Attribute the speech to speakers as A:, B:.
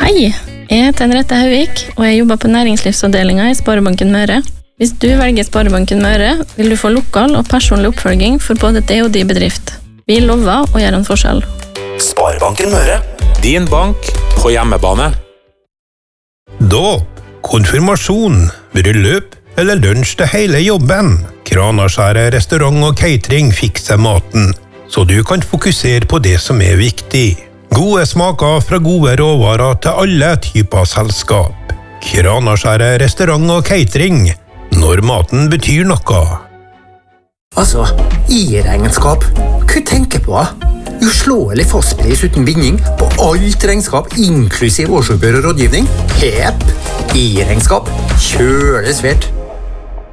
A: Hei, jeg heter Henriette Hauvik, og jeg jobber på næringslivsavdelingen i Sparebanken Møre. Hvis du velger Sparebanken Møre, vil du få lokal og personlig oppfølging for både det og de bedrift. Vi lover å gjøre en forskjell.
B: Sparebanken Møre.
C: Din bank på hjemmebane.
D: Dåp, konfirmasjon, bryllup eller lunsj til hele jobben. Kranaskjæret restaurant og catering fikser maten, så du kan fokusere på det som er viktig. Gode smaker fra gode råvarer til alle typer selskap. Kranaskjæret restaurant og catering, når maten betyr noe.
E: Altså, i-regnskap. Hva tenker på? Uslåelig fastpris uten binding på alt regnskap, inklusiv årsoppgjør og rådgivning. Pep! I-regnskap. Kjøles svært.